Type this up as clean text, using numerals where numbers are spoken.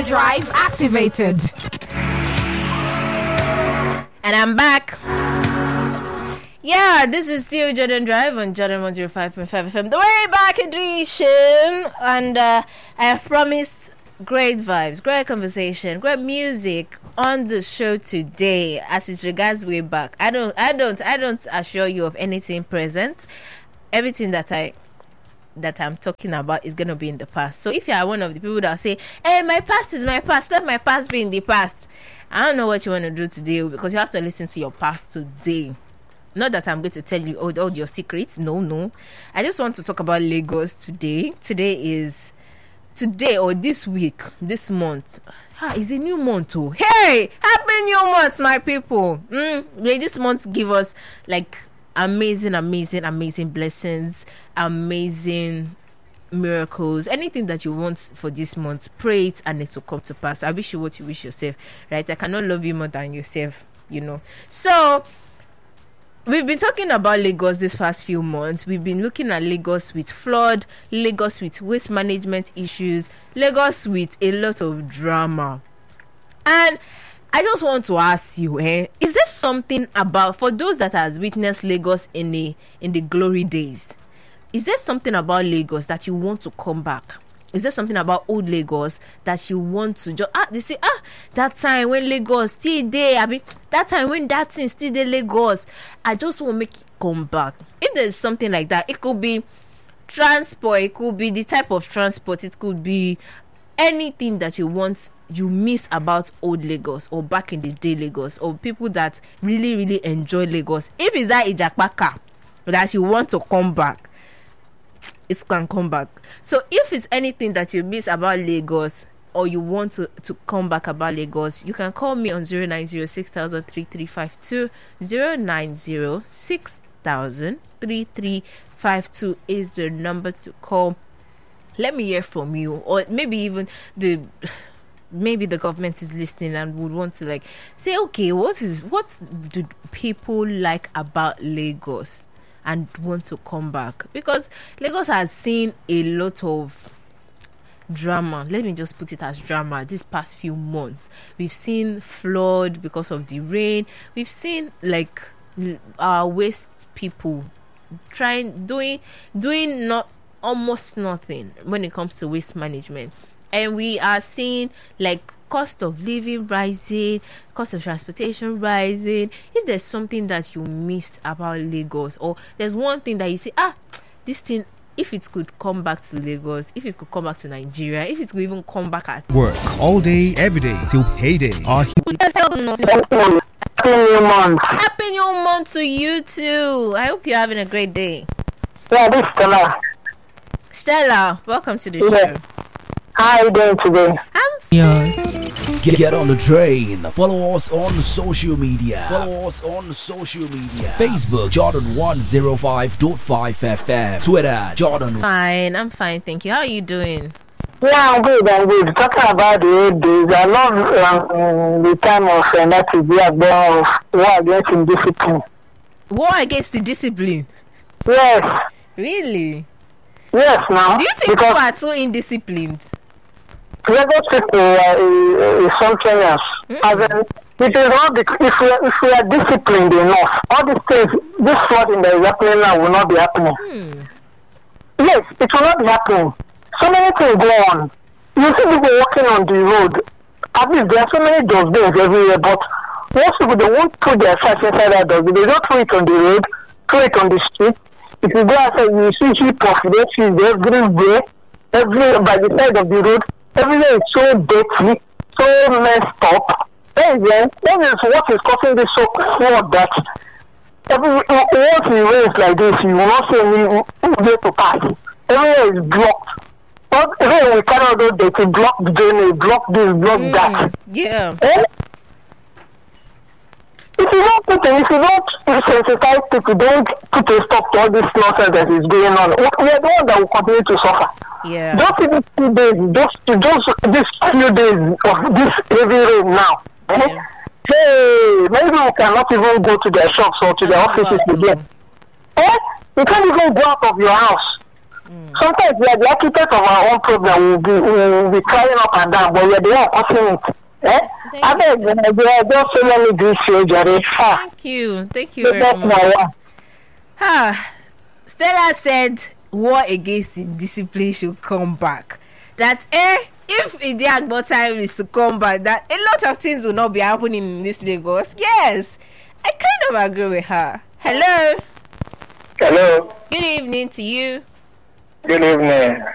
Drive activated. And I'm back. Yeah, this is still Jordan Drive on Jordan 105.5 FM, the way back edition. And I have promised great vibes, great conversation, great music on the show today. As it regards way back, I don't assure you of anything present. Everything that I'm talking about is gonna be in the past. So if you are one of the people that say, "Hey, my past is my past. Let my past be in the past," I don't know what you want to do today, because you have to listen to your past today. Not that I'm going to tell you all your secrets. No. I just want to talk about Lagos today. Today or this week, this month. It's a new month too. Hey, happy new month, my people. May this month give us like amazing blessings, amazing miracles, anything that you want for this month. Pray it and it will come to pass. I wish you what you wish yourself, right? I cannot love you more than yourself, So we've been talking about Lagos this past few months. We've been looking at Lagos with flood, Lagos with waste management issues, Lagos with a lot of drama. And I just want to ask you, is there something about, for those that has witnessed Lagos in the glory days, is there something about Lagos that you want to come back? Is there something about old Lagos that you want to just that time when Lagos still there? That time when that thing still there, Lagos. I just want to make it come back. If there's something like that, it could be transport, it could be the type of transport, it could be anything that you miss about old Lagos or back in the day Lagos, or people that really, really enjoy Lagos. If it's that Ijakpaka that you want to come back, it can come back. So if it's anything that you miss about Lagos, or you want to come back about Lagos, you can call me on 090-6000-3352. 090-6000-3352 is the number to call. Let me hear from you. Or maybe even maybe the government is listening and would want to say, okay, what do people like about Lagos and want to come back? Because Lagos has seen a lot of drama. Let me just put it as drama. This past few months, we've seen flood because of the rain. We've seen our waste people doing not almost nothing when it comes to waste management. And we are seeing cost of living rising, cost of transportation rising. If there's something that you missed about Lagos, or there's one thing that you say, this thing, if it could come back to Lagos, if it could come back to Nigeria, if it could even come back at work all day, every day till payday. Happy new month to you too. I hope you're having a great day. Yeah, this is Stella. Stella, welcome to the show. How are you doing today? I'm yours. Get on the train. Follow us on social media. Facebook, Jordan 105.5 FM. Twitter, Jordan. Fine, I'm fine, thank you. How are you doing? Yeah, I'm good. Talking about the old days, I love the time of war against indiscipline. War against the discipline? Yes. Really? Yes, now. Do you think people are too indisciplined? Lagos people is something else. As in, it is not if we are disciplined enough, all these things, this flooding that is happening now will not be happening. Yes, it will not be happening. So many things go on. You see people walking on the road. At least there are so many dustbins everywhere, but most people, they won't put their trash inside that dustbin. They don't throw it on the road, throw it on the street. If you go outside, you see heap of refuse everywhere, by the side of the road. Everywhere is so dirty, so messed up. That is what is causing this so flood that once it rains like this, you will not see any way to pass. Everywhere is blocked. But rain will carry out those dirty, block the drainage, block this, block that. Yeah. If you don't sensitize people, don't put a stop to all this nonsense that is going on, we are the one that will continue to suffer. Yeah. Just even 2 days, just this few days of this heavy rain now. Yeah. Hey, many people cannot even go to their shops or to their offices again. You can't even go out of your house. Sometimes we are the architect of our own problem. We'll be crying up and down, but we are the one causing it. I beg, just so let me do so, Jerry. Thank you very much. Stella said war against indiscipline should come back. That if Idi Agbo time is to come back, that a lot of things will not be happening in this Lagos. Yes, I kind of agree with her. Hello. Hello. Good evening to you. Good evening.